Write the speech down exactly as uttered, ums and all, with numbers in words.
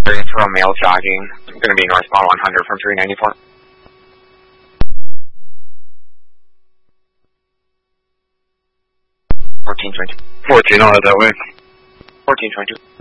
for a male jogging. I'm going to be northbound one hundred from three ninety-four. fourteen twenty. fourteen, I'll head that way. fourteen twenty.